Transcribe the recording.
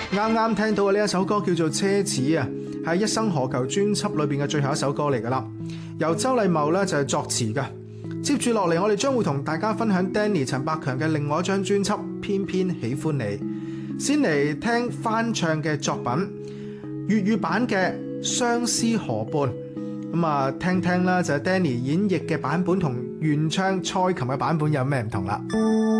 啱啱聽到嘅呢一首歌叫做《奢侈》啊，係《一生何求》專輯裏邊嘅最後一首歌嚟噶啦，由周禮茂咧就係作詞嘅。接住落嚟，我哋將會同大家分享 Danny 陳百強嘅另外一張專輯《偏偏喜歡你》。先嚟聽翻唱嘅作品，粵語版嘅《相思河畔》。咁啊，聽聽啦，就係 Danny 演繹嘅版本同原唱蔡琴嘅版本有咩唔同啦。